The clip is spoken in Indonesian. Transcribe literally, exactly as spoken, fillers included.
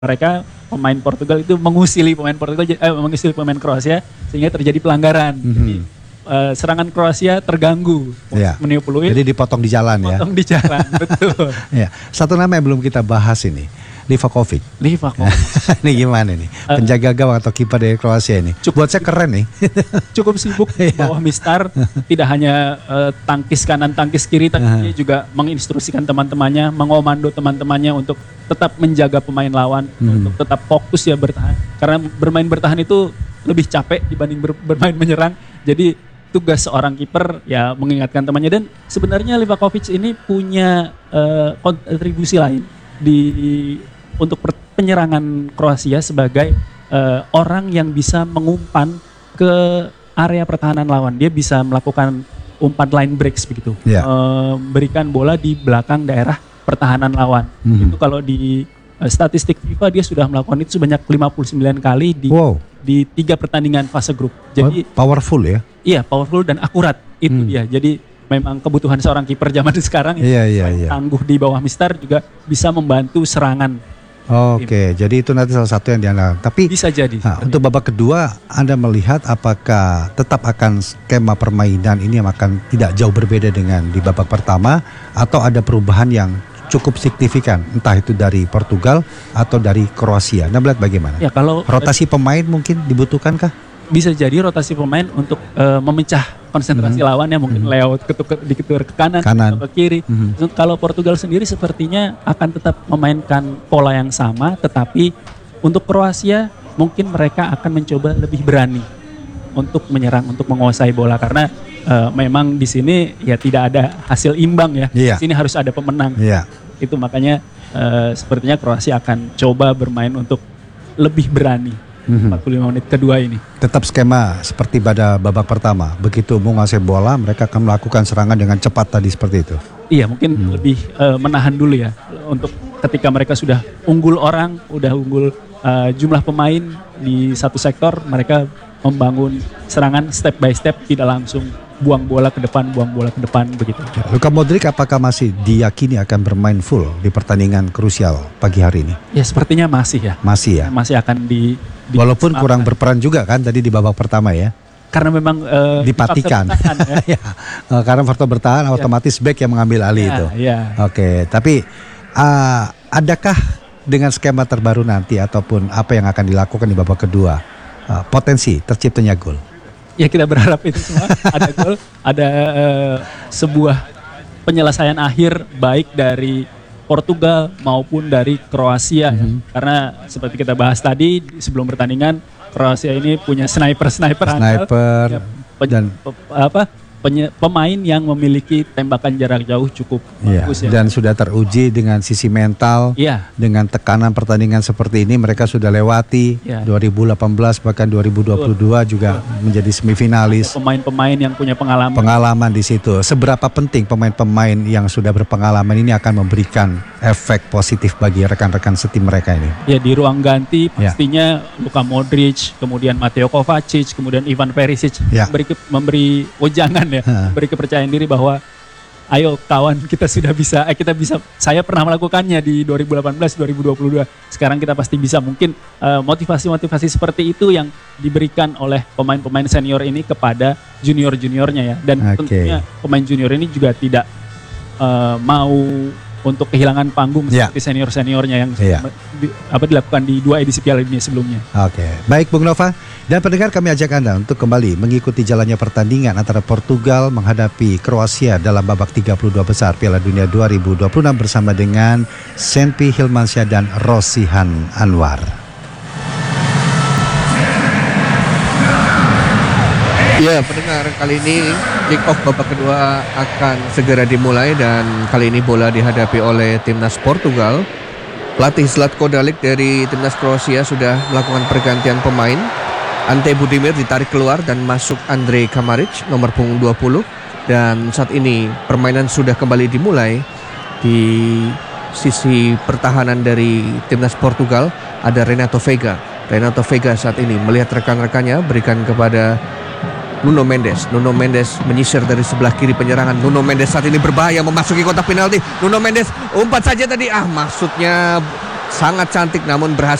Mereka pemain Portugal itu mengusili pemain Portugal, eh, mengusili pemain Kroasia sehingga terjadi pelanggaran. Mm-hmm. Jadi, uh, serangan Kroasia terganggu. Ya. Meniupuluin. Jadi dipotong di jalan ya. Potong di jalan, betul. Ya. Satu nama yang belum kita bahas ini, Livakovic. Livakovic. Ini gimana nih? Penjaga gawang atau kiper dari Kroasia ini. Cukup, buat saya keren nih. Cukup sibuk di bawah mistar. Tidak hanya uh, tangkis kanan, tangkis kiri, tapi uh-huh. dia juga menginstruksikan teman-temannya, mengomando teman-temannya untuk tetap menjaga pemain lawan, hmm. untuk tetap fokus ya bertahan. Karena bermain bertahan itu lebih capek dibanding ber, bermain menyerang. Jadi tugas seorang kiper ya mengingatkan temannya. Dan sebenarnya Livakovic ini punya uh, kontribusi lain di untuk penyerangan Kroasia sebagai uh, orang yang bisa mengumpan ke area pertahanan lawan. Dia bisa melakukan umpan line breaks begitu, yeah. uh, berikan bola di belakang daerah pertahanan lawan. Mm-hmm. Itu kalau di uh, statistik FIFA dia sudah melakukan itu sebanyak lima puluh sembilan kali di wow. di tiga pertandingan fase grup. Jadi oh, powerful ya? Iya, powerful dan akurat itu mm. dia. Jadi memang kebutuhan seorang kiper zaman sekarang yeah, yeah, yeah. tangguh di bawah mistar juga bisa membantu serangan. Oke, okay, jadi itu nanti salah satu yang diandalkan. Tapi bisa jadi. Nah, untuk babak kedua, Anda melihat apakah tetap akan skema permainan ini yang akan tidak jauh berbeda dengan di babak pertama, atau ada perubahan yang cukup signifikan, entah itu dari Portugal atau dari Kroasia? Anda melihat bagaimana? Ya, kalau rotasi pemain mungkin dibutuhkankah? Bisa jadi rotasi pemain untuk uh, memecah konsentrasi mm-hmm. lawannya, mungkin mm-hmm. lewat ketuk diketur ke kanan, kanan. atau ke kiri. Mm-hmm. Kalau Portugal sendiri sepertinya akan tetap memainkan pola yang sama, tetapi untuk Kroasia mungkin mereka akan mencoba lebih berani untuk menyerang, untuk menguasai bola, karena uh, memang di sini ya tidak ada hasil imbang ya. Yeah. Di sini harus ada pemenang. Yeah. Itu makanya uh, sepertinya Kroasia akan coba bermain untuk lebih berani. empat puluh lima menit kedua ini. Tetap skema seperti pada babak pertama. Begitu menguasai bola, mereka akan melakukan serangan dengan cepat tadi seperti itu. Iya, mungkin hmm. lebih uh, menahan dulu ya. Untuk ketika mereka sudah unggul orang, udah unggul uh, jumlah pemain di satu sektor, mereka membangun serangan step by step, tidak langsung buang bola ke depan, buang bola ke depan begitu. Luka Modric apakah masih diyakini akan bermain full di pertandingan krusial pagi hari ini? Ya, sepertinya masih ya. Masih ya. Masih akan di, di walaupun kurang berperan juga kan tadi di babak pertama ya. Karena memang uh, dipatikan. Ya. Ya. Uh, karena faktor bertahan ya. Otomatis back yang mengambil alih ya, itu. Ya. Oke, tapi uh, adakah dengan skema terbaru nanti ataupun apa yang akan dilakukan di babak kedua uh, potensi terciptanya gol? Ya, kita berharap itu semua ada gol, ada uh, sebuah penyelesaian akhir baik dari Portugal maupun dari Kroasia. Mm-hmm. Ya. Karena seperti kita bahas tadi sebelum pertandingan, Kroasia ini punya sniper-sniper sniper ya, pen, dan pe, apa penye, pemain yang memiliki tembakan jarak jauh cukup ya, bagus ya. Dan sudah teruji dengan sisi mental, ya. Dengan tekanan pertandingan seperti ini mereka sudah lewati ya. dua ribu delapan belas bahkan dua ribu dua puluh dua Betul. Juga Betul. Menjadi semifinalis. Ada pemain-pemain yang punya pengalaman. Pengalaman di situ. Seberapa penting pemain-pemain yang sudah berpengalaman ini akan memberikan efek positif bagi rekan-rekan setim mereka ini? Ya, di ruang ganti pastinya ya. Luka Modric, kemudian Mateo Kovacic, kemudian Ivan Perisic ya. memberi memberi wejangan ya, ha. beri kepercayaan diri bahwa ayo kawan, kita sudah bisa, eh, kita bisa, saya pernah melakukannya di dua ribu delapan belas dua ribu dua puluh dua. Sekarang kita pasti bisa. Mungkin uh, motivasi-motivasi seperti itu yang diberikan oleh pemain-pemain senior ini kepada junior-juniornya ya. Dan okay. tentunya pemain junior ini juga tidak uh, mau untuk kehilangan panggung yeah. seperti senior-seniornya yang yeah. di, apa dilakukan di dua edisi Piala Dunia sebelumnya. Oke, okay. Baik Bung Nova. Dan pendengar, kami ajak Anda untuk kembali mengikuti jalannya pertandingan antara Portugal menghadapi Kroasia dalam babak tiga puluh dua besar Piala Dunia dua ribu dua puluh enam bersama dengan Senpi Hilmansyah dan Rosihan Anwar. Ya, pendengar, kali ini kick off babak kedua akan segera dimulai dan kali ini bola dihadapi oleh timnas Portugal. Pelatih Zlatko Dalic dari timnas Kroasia sudah melakukan pergantian pemain. Ante Budimir ditarik keluar dan masuk Andre Kramaric nomor punggung dua puluh. Dan saat ini permainan sudah kembali dimulai. Di sisi pertahanan dari timnas Portugal ada Renato Veiga. Renato Veiga saat ini melihat rekan-rekannya, berikan kepada Nuno Mendes. Nuno Mendes menyisir dari sebelah kiri penyerangan. Nuno Mendes saat ini berbahaya memasuki kotak penalti. Nuno Mendes umpat saja tadi. Ah, maksudnya sangat cantik namun berhasil